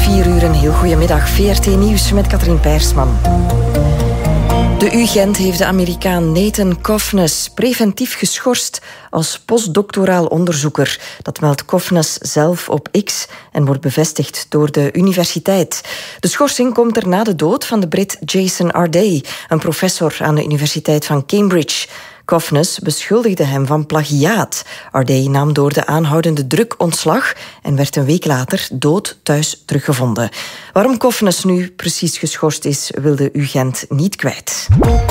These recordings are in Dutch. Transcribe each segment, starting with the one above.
4 uur, een heel goedemiddag. VRT Nieuws met Katrien Peirsman. De UGent heeft de Amerikaan Nathan Kofnes preventief geschorst als postdoctoraal onderzoeker. Dat meldt Kofnes zelf op X en wordt bevestigd door de universiteit. De schorsing komt er na de dood van de Brit Jason Arday, een professor aan de Universiteit van Cambridge. Kofnes beschuldigde hem van plagiaat. Arday nam door de aanhoudende druk ontslag en werd een week later dood thuis teruggevonden. Waarom Kofnes nu precies geschorst is, wil de UGent niet kwijt.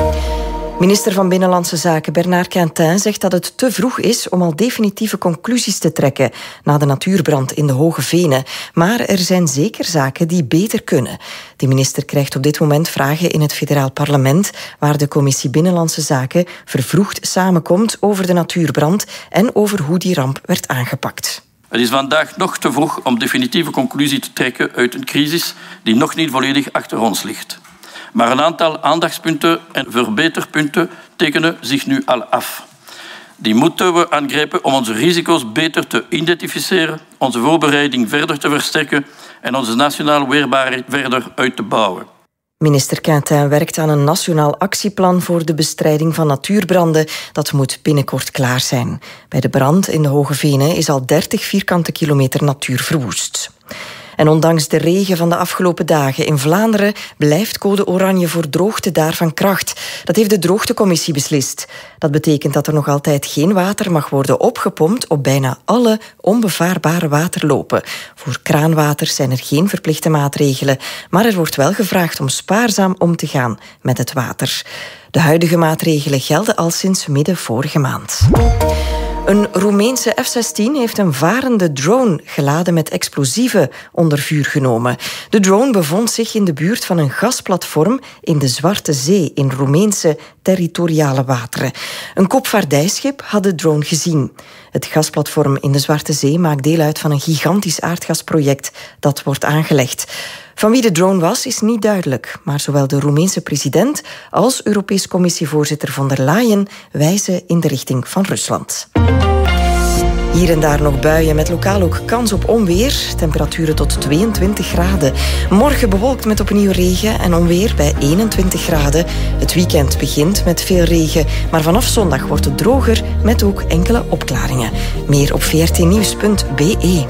Minister van Binnenlandse Zaken Bernard Quintin zegt dat het te vroeg is om al definitieve conclusies te trekken na de natuurbrand in de Hoge Venen. Maar er zijn zeker zaken die beter kunnen. De minister krijgt op dit moment vragen in het federaal parlement, waar de commissie Binnenlandse Zaken vervroegd samenkomt over de natuurbrand en over hoe die ramp werd aangepakt. Het is vandaag nog te vroeg om definitieve conclusie te trekken uit een crisis die nog niet volledig achter ons ligt. Maar een aantal aandachtspunten en verbeterpunten tekenen zich nu al af. Die moeten we aangrijpen om onze risico's beter te identificeren, onze voorbereiding verder te versterken en onze nationale weerbaarheid verder uit te bouwen. Minister Quintin werkt aan een nationaal actieplan voor de bestrijding van natuurbranden. Dat moet binnenkort klaar zijn. Bij de brand in de Hoge Venen is al 30 vierkante kilometer natuur verwoest. En ondanks de regen van de afgelopen dagen in Vlaanderen blijft code oranje voor droogte daar van kracht. Dat heeft de droogtecommissie beslist. Dat betekent dat er nog altijd geen water mag worden opgepompt op bijna alle onbevaarbare waterlopen. Voor kraanwater zijn er geen verplichte maatregelen, maar er wordt wel gevraagd om spaarzaam om te gaan met het water. De huidige maatregelen gelden al sinds midden vorige maand. Een Roemeense F-16 heeft een varende drone geladen met explosieven onder vuur genomen. De drone bevond zich in de buurt van een gasplatform in de Zwarte Zee in Roemeense territoriale wateren. Een koopvaardijschip had de drone gezien. Het gasplatform in de Zwarte Zee maakt deel uit van een gigantisch aardgasproject dat wordt aangelegd. Van wie de drone was, is niet duidelijk. Maar zowel de Roemeense president als Europees Commissievoorzitter von der Leyen wijzen in de richting van Rusland. Hier en daar nog buien met lokaal ook kans op onweer. Temperaturen tot 22 graden. Morgen bewolkt met opnieuw regen en onweer bij 21 graden. Het weekend begint met veel regen, maar vanaf zondag wordt het droger met ook enkele opklaringen. Meer op vrtnieuws.be.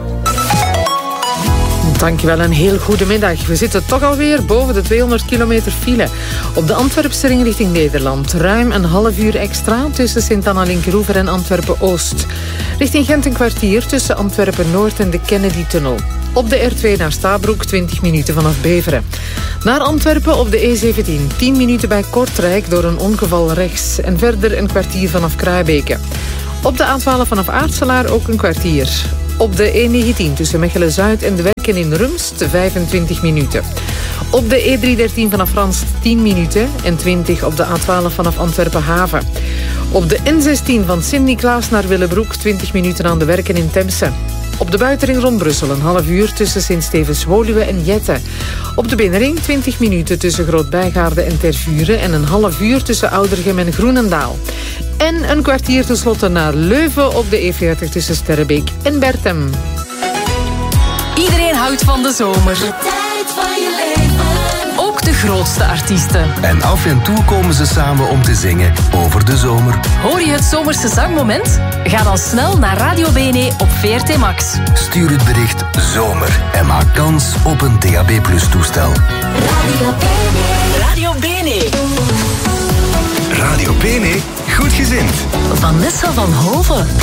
Dankjewel, een heel goede middag. We zitten toch alweer boven de 200 kilometer file. Op de Antwerpse ring richting Nederland. Ruim een half uur extra tussen Sint-Anna-Linkeroever en Antwerpen-Oost. Richting Gent een kwartier tussen Antwerpen-Noord en de Kennedy-tunnel. Op de R2 naar Stabroek 20 minuten vanaf Beveren. Naar Antwerpen op de E17 10 minuten bij Kortrijk door een ongeval rechts. En verder een kwartier vanaf Kruibeke. Op de A12 vanaf Aartselaar ook een kwartier. Op de E19 tussen Mechelen-Zuid en de Werken in Rumst 25 minuten. Op de E313 vanaf Frans 10 minuten en 20 op de A12 vanaf Antwerpen-Haven. Op de N16 van Sint-Niklaas naar Willebroek 20 minuten aan de Werken in Temse. Op de buitenring rond Brussel een half uur tussen Sint-Stevens-Woluwe en Jette. Op de binnenring 20 minuten tussen Groot-Bijgaarde en Tervuren en een half uur tussen Oudergem en Groenendaal. En een kwartier tenslotte naar Leuven op de E40 tussen Sterrebeek en Bertem. Iedereen houdt van de zomer. De tijd van je leven. Ook de grootste artiesten. En af en toe komen ze samen om te zingen over de zomer. Hoor je het zomerse zangmoment? Ga dan snel naar Radio BNE op VRT Max. Stuur het bericht zomer en maak kans op een DAB+ toestel. Radio BNE. Radio BNE. Radio BNE, goed gezind. Vanessa van Hoven.